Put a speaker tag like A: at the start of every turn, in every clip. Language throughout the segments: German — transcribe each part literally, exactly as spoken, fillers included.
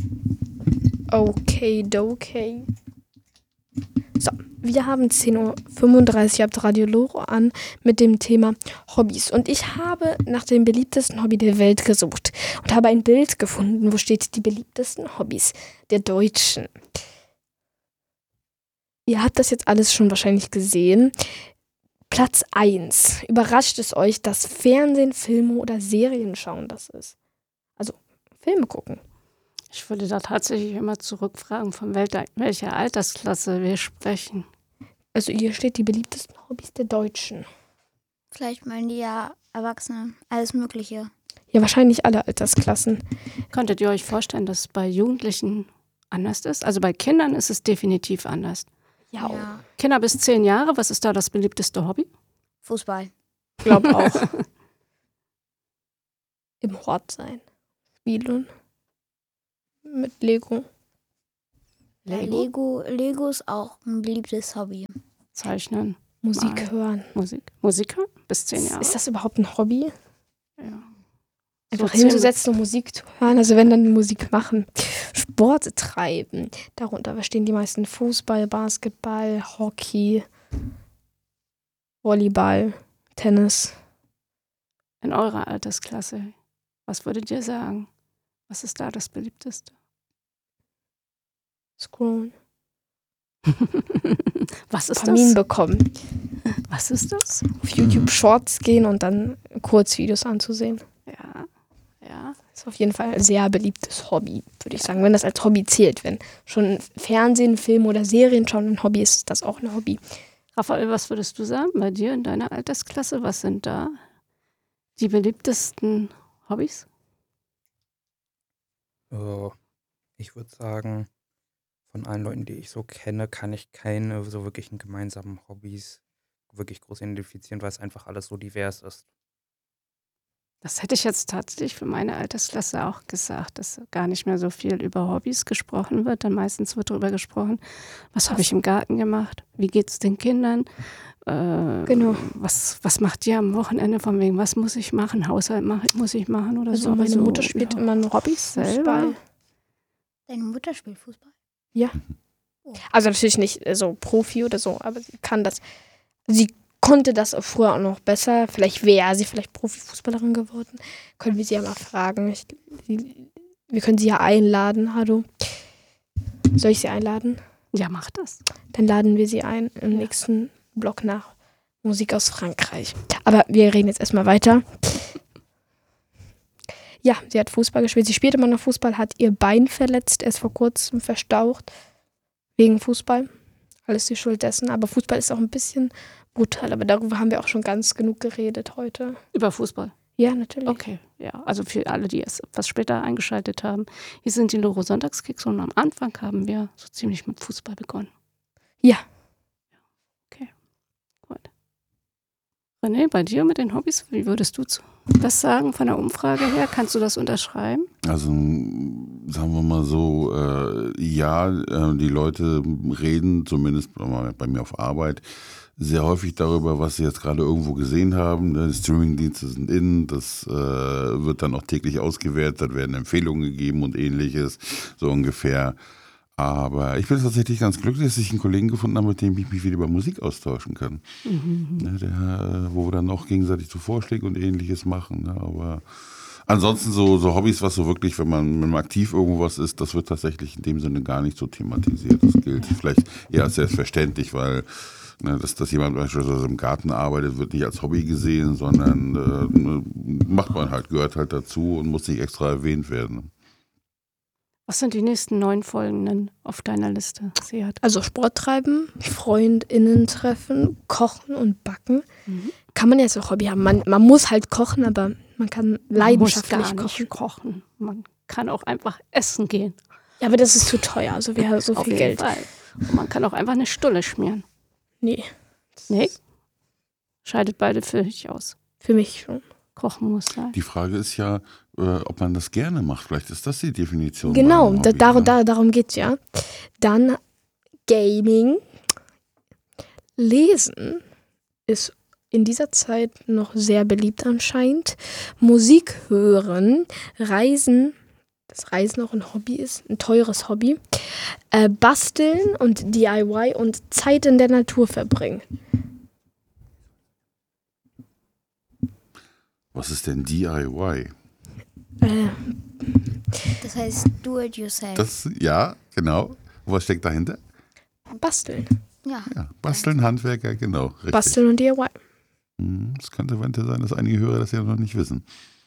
A: Okay, okay. So, wir haben zehn Uhr fünfunddreißig, ihr habt Radio Loro an mit dem Thema Hobbys. Und ich habe nach dem beliebtesten Hobby der Welt gesucht und habe ein Bild gefunden, wo steht die beliebtesten Hobbys der Deutschen. Ihr habt das jetzt alles schon wahrscheinlich gesehen. Platz eins. Überrascht es euch, dass Fernsehen, Filme oder Serien schauen das ist? Also Filme gucken.
B: Ich würde da tatsächlich immer zurückfragen, von welcher Altersklasse wir sprechen.
A: Also hier steht die beliebtesten Hobbys der Deutschen.
C: Vielleicht meinen die ja Erwachsene, alles Mögliche.
A: Ja, wahrscheinlich alle Altersklassen.
B: Könntet ihr euch vorstellen, dass es bei Jugendlichen anders ist? Also bei Kindern ist es definitiv anders.
A: Ja,
C: Ja.
B: Kinder bis zehn Jahre, was ist da das beliebteste Hobby?
C: Fußball.
A: ich glaube auch. Im Hort sein. Spielen. Mit Lego.
C: Ja,
B: Lego?
C: Lego, Lego ist auch ein beliebtes Hobby.
B: Zeichnen.
A: Musik
B: Malen.
A: hören.
B: Musik. Musiker bis zehn Jahre.
A: Ist das überhaupt ein Hobby?
B: Ja.
A: Einfach
B: So
A: hinzusetzen und Musik zu hören, also wenn dann Musik machen. Sport treiben. Darunter verstehen die meisten Fußball, Basketball, Hockey, Volleyball, Tennis.
B: In eurer Altersklasse, was würdet ihr sagen? Was ist da das beliebteste?
A: Scrollen.
B: Was ist
A: Termin
B: das?
A: bekommen.
B: Was ist das?
A: Auf YouTube Shorts gehen und dann Kurzvideos anzusehen.
B: Ja, ja.
A: Das ist auf jeden Fall ein sehr beliebtes Hobby, würde ich sagen, wenn das als Hobby zählt. Wenn schon Fernsehen, Filme oder Serien schon ein Hobby ist, ist das auch ein Hobby.
B: Raphael, was würdest du sagen bei dir in deiner Altersklasse? Was sind da die beliebtesten Hobbys?
D: Oh, ich würde sagen, von allen Leuten, die ich so kenne, kann ich keine so wirklichen gemeinsamen Hobbys wirklich groß identifizieren, weil es einfach alles so divers ist.
B: Das hätte ich jetzt tatsächlich für meine Altersklasse auch gesagt, dass gar nicht mehr so viel über Hobbys gesprochen wird. Dann meistens wird darüber gesprochen, was habe ich im Garten gemacht, wie geht es den Kindern, äh,
A: Genau.
B: was, was macht ihr am Wochenende, von wegen, was muss ich machen, Haushalt mach, muss ich machen oder
A: Also
B: so.
A: meine
B: so,
A: Mutter spielt
B: ja,
A: immer noch
B: Hobbys
A: Fußball.
B: selber.
C: Deine Mutter spielt Fußball?
A: Ja. Also natürlich nicht äh, so Profi oder so, aber sie kann das. Sie konnte das auch früher auch noch besser. Vielleicht wäre sie vielleicht Profifußballerin geworden. Können wir sie ja mal fragen. Ich, sie, wir können sie ja einladen. Hallo. Soll ich sie einladen?
B: Ja, mach das.
A: Dann laden wir sie ein im
B: Ja.
A: nächsten Blog nach Musik aus Frankreich. Aber wir reden jetzt erstmal weiter. Ja, sie hat Fußball gespielt. Sie spielt immer noch Fußball, hat ihr Bein verletzt, erst vor kurzem verstaucht. Wegen Fußball. Alles die Schuld dessen. Aber Fußball ist auch ein bisschen brutal. Aber darüber haben wir auch schon ganz genug geredet heute.
B: Über Fußball.
A: Ja, natürlich.
B: Okay, ja. Also für alle, die es etwas später eingeschaltet haben. Hier sind die Loro Sonntagskicks und am Anfang haben wir so ziemlich mit Fußball begonnen.
A: Ja.
B: Okay, gut. René, bei dir mit den Hobbys, wie würdest du zu das sagen von der Umfrage her? Kannst du das unterschreiben?
E: Also sagen wir mal so, äh, ja, äh, die Leute reden, zumindest bei mir auf Arbeit, sehr häufig darüber, was sie jetzt gerade irgendwo gesehen haben. Ne? Die Streamingdienste sind in, das äh, wird dann auch täglich ausgewertet, werden Empfehlungen gegeben und ähnliches, so ungefähr. Aber ich bin tatsächlich ganz glücklich, dass ich einen Kollegen gefunden habe, mit dem ich mich wieder über Musik austauschen kann.
B: Mhm.
E: Ne, der, wo wir dann auch gegenseitig so Vorschläge und ähnliches machen. Ne? Aber ansonsten so, so Hobbys, was so wirklich, wenn man, wenn man aktiv irgendwas ist, das wird tatsächlich in dem Sinne gar nicht so thematisiert. Das gilt vielleicht eher als selbstverständlich, weil ne, dass, dass jemand beispielsweise im Garten arbeitet, wird nicht als Hobby gesehen, sondern äh, macht man halt, gehört halt dazu und muss nicht extra erwähnt werden.
B: Was sind die nächsten neun folgenden auf deiner Liste, Seat?
A: Also Sport treiben, FreundInnen treffen, kochen und backen.
B: Mhm.
A: Kann man jetzt auch Hobby haben. Man, man muss halt kochen, aber man kann leidenschaftlich
B: Man muss gar nicht
A: kochen.
B: kochen. Man kann auch einfach essen gehen.
A: Ja, aber das ist zu teuer. Also wir haben so
B: Auf
A: viel
B: jeden
A: Geld.
B: Fall. Und man kann auch einfach eine Stulle schmieren.
A: Nee,
B: Nee? Scheidet beide für dich aus.
A: für mich schon.
B: Kochen muss sein.
E: Die Frage ist ja, äh, ob man das gerne macht. Vielleicht ist das die Definition.
A: Genau,
E: bei einem
A: da,
E: Hobby,
A: dar,
E: ne?
A: da, darum geht's ja. Dann Gaming. Lesen ist in dieser Zeit noch sehr beliebt anscheinend. Musik hören, Reisen das Reisen auch ein Hobby ist, ein teures Hobby. Äh, basteln und D I Y und Zeit in der Natur verbringen.
E: Was ist denn D I Y?
A: Äh,
C: Das heißt do it yourself.
E: Das, ja, genau. Was steckt dahinter?
A: basteln.
C: ja.
E: Ja, basteln, Handwerker, genau. Richtig.
A: Basteln und D I Y.
E: Hm, Es könnte eventuell sein, dass einige Hörer das ja noch nicht wissen.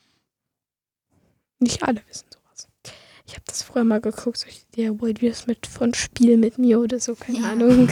A: Nicht alle wissen sowas. Ich habe das früher mal geguckt, solche D I Y-Videos mit von Spiel mit mir oder so, keine
C: Ja.
A: Ahnung.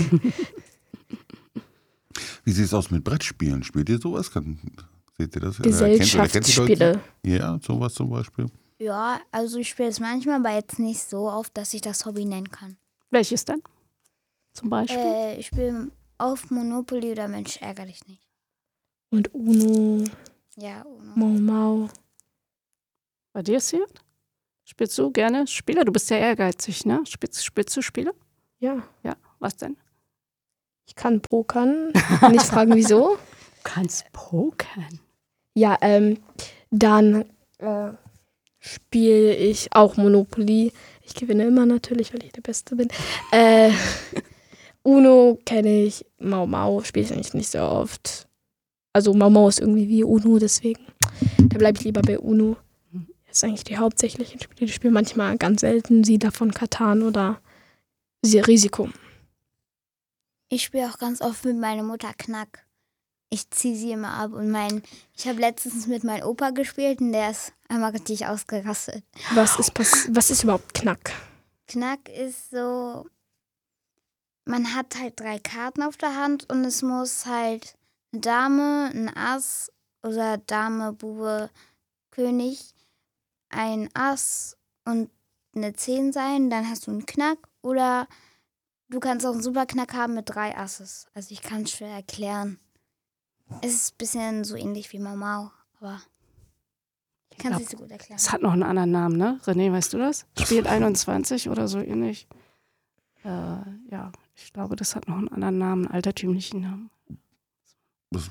E: Wie sieht es aus mit Brettspielen? Spielt ihr sowas? Kann, seht ihr das? Oder kennt- oder kennt ihr Leute?
A: Gesellschaftsspiele.
E: Ja, sowas zum Beispiel.
C: Ja, also ich spiele es manchmal, aber jetzt nicht so oft, dass ich das Hobby nennen kann.
B: Welches denn? Zum Beispiel?
C: Äh, ich spiele auf Monopoly oder Mensch, ärger dich nicht.
A: Und Uno,
C: Ja, Uno.
A: Mau Mau.
B: Bei dir, Sian? Spielst du gerne Spiele? Du bist ja ehrgeizig, ne? Spielst, spielst du Spiele?
A: Ja,
B: Ja. Was denn?
A: ich kann pokern. Nicht fragen, wieso.
B: Du kannst pokern.
A: Ja, ähm, dann äh, spiele ich auch Monopoly. Ich gewinne immer natürlich, weil ich der Beste bin. Äh, Uno kenne ich, Mau Mau spiele ich eigentlich nicht so oft. Also Mau Mau ist irgendwie wie Uno, deswegen da bleibe ich lieber bei Uno. Das ist eigentlich die hauptsächlichen Spiele. Ich spiele manchmal ganz selten sie davon Katan oder sie- Risiko.
C: Ich spiele auch ganz oft mit meiner Mutter Knack. Ich ziehe sie immer ab und mein, ich habe letztens mit meinem Opa gespielt und der ist einmal richtig ausgerastet.
A: Was ist, pass- was ist überhaupt Knack?
C: Knack ist so, man hat halt drei Karten auf der Hand und es muss halt eine Dame, ein Ass oder Dame, Bube, König, ein Ass und eine Zehn sein, dann hast du einen Knack oder du kannst auch einen Superknack haben mit drei Asses. Also ich kann es schwer erklären. Es ist ein bisschen so ähnlich wie Mau Mau, aber ich kann es
B: glaub,
C: nicht so gut erklären.
B: Es hat noch einen anderen Namen, ne? René, weißt du das? Spielt einundzwanzig oder so ähnlich. Äh, ja, ich glaube, das hat noch einen anderen Namen, einen altertümlichen Namen.
E: Das,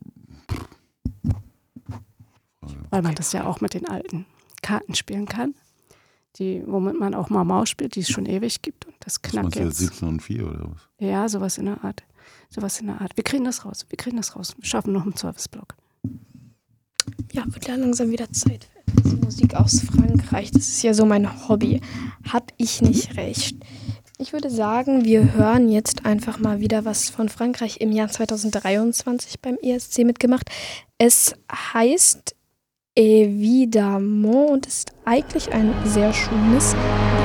B: Weil man das ja auch mit den alten Karten spielen kann. Die, womit man auch Mau Mau spielt, die es schon ewig gibt. Und das
E: was
B: Knack
E: meinst du jetzt
B: jetzt.
E: siebzehn und vier oder was?
B: Ja, sowas in der Art. Sowas in der Art. Wir kriegen das raus. Wir kriegen das raus. Wir schaffen noch einen Serviceblock.
A: Ja, wird ja langsam wieder Zeit für etwas Musik aus Frankreich. Das ist ja so mein Hobby. Hab ich nicht recht? Ich würde sagen, wir hören jetzt einfach mal wieder was von Frankreich im Jahr zweitausenddreiundzwanzig beim E S C mitgemacht. Es heißt Évidemment und ist eigentlich ein sehr schönes